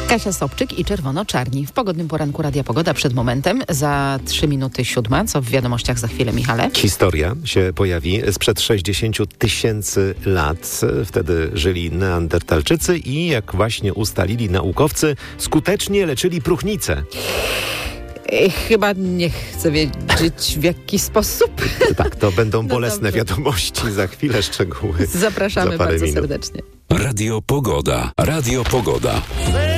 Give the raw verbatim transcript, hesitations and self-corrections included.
Kasia Sobczyk i Czerwono-Czarni. W pogodnym poranku Radia Pogoda przed momentem. Za trzy minuty siódma, co w wiadomościach za chwilę, Michale. Historia się pojawi sprzed sześćdziesięciu tysięcy lat. Wtedy żyli neandertalczycy i, jak właśnie ustalili naukowcy, skutecznie leczyli próchnicę. Chyba nie chcę wiedzieć w jaki sposób. Tak, to będą bolesne no wiadomości. Za chwilę szczegóły. Zapraszamy za parę bardzo minut. serdecznie. Radio Pogoda. Radio Pogoda.